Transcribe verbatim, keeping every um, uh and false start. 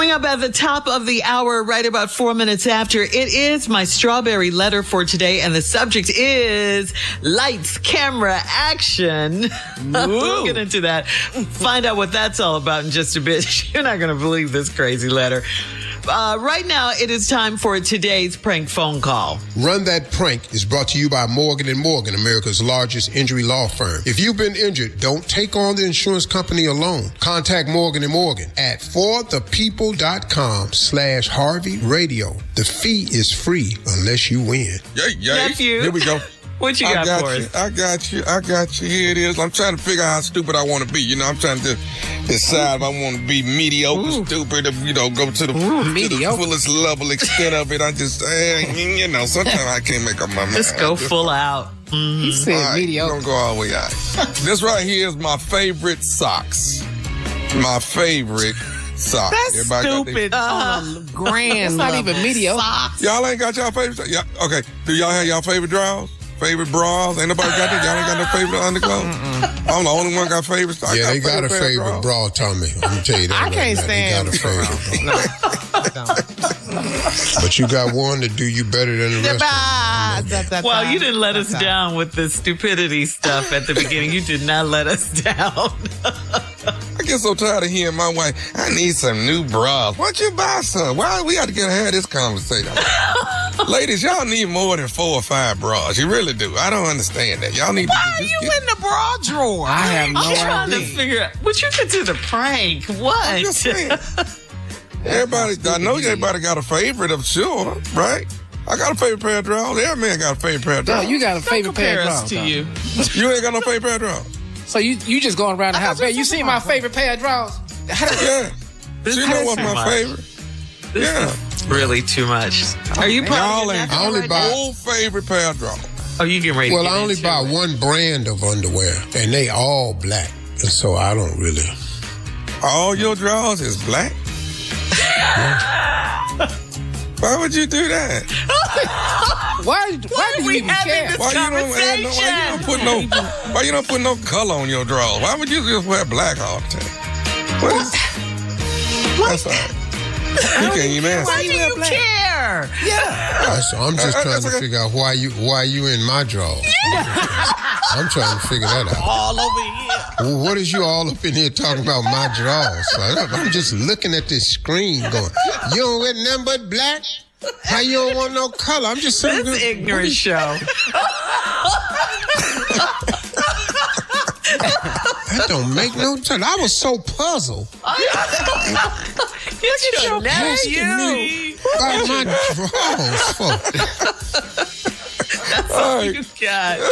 Coming up at the top of the hour, right about four minutes after, it is my strawberry letter for today, and the subject is lights, camera, action. We'll get into that. Find out what that's all about in just a bit. You're not going to believe this crazy letter. Uh, right now, it is time for today's prank phone call. Run That Prank is brought to you by Morgan and Morgan, America's largest injury law firm. If you've been injured, don't take on the insurance company alone. Contact Morgan and Morgan at forthepeople.com slash Harvey Radio. The fee is free unless you win. Yay, yay. Nephew. Here we go. What you I got, got for you. us? I got you. I got you. Here it is. I'm trying to figure out how stupid I want to be. You know, I'm trying to decide if I want to be mediocre, Ooh. stupid, or, you know, go to the, Ooh, to mediocre. the fullest level, extent of it. I just, eh, you know, sometimes I can't make up my mind. Just go full out. Mm-hmm. He said all right, mediocre. Don't go all the way out. This right here is my favorite socks. My favorite socks. That's Everybody got their- stupid on a grand It's not even mediocre. Y'all ain't got y'all favorite socks? Yeah, okay. Do y'all have y'all favorite drawers? Favorite bras? Ain't nobody got that? Y'all ain't got no favorite underclothes? I'm the only one got favorite socks. Yeah, they got a pair of favorite drawers. bra, Tommy. I'm going to tell you that. I right can't now. stand They got a favorite bra. But you got one that do you better than the rest of them. Well, you didn't let us down with the stupidity stuff at the beginning. You did not let us down. I get so tired of hearing my wife, I need some new bras. Why don't you buy some? Why we got to get have this conversation? Ladies, y'all need more than four or five bras. You really do. I don't understand that. Y'all need Why to are just you get, in the bra drawer? I have no I'm trying to idea. figure out what you consider prank. What? I'm just saying. Everybody, I know everybody got a favorite, I'm sure, right? I got a favorite pair of drawers. Every man got a favorite pair of No, drawers. you got a favorite pair Compare of us drawers. to you. You ain't got no favorite pair of drawers. So you you just going around the I house. thought you Babe, you said see my my favorite pair of drawers? How does Yeah. This you is know what's too my much. favorite? This Yeah. is really too much. Are you proud of Y'all your ain't nephew I only right buy- now? Old favorite pair of drawers. Oh, you getting ready Well, to get I only into buy it. one brand of underwear, and they all black. And so I don't really... All your drawers is black? Why would you do that? why? Why, Why do are you we even having care? this Why you don't add no, why you don't put no why you don't put no color on your drawers? Why would you just wear black all the time? What is That's all right. You can't even answer. Why do you care? That's, I'm just Uh, uh, trying that's to okay. figure out why you why you in my drawers. I'm trying to figure that out. All over here. Well, what is you all up in here talking about my drawers? I'm I'm just looking at this screen going, you don't wear nothing but black? How you don't want no color? I'm just saying. This ignorant show. That don't make no sense. I was so puzzled You should asking me about my drawers for. That's all you got.